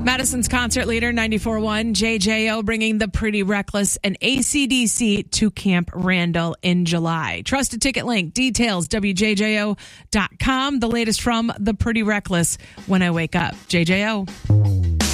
Madison's concert leader, 94.1, JJO, bringing the Pretty Reckless and AC/DC to Camp Randall in July. Trusted ticket link, details, WJJO.com. The latest from the Pretty Reckless, When I Wake Up. JJO.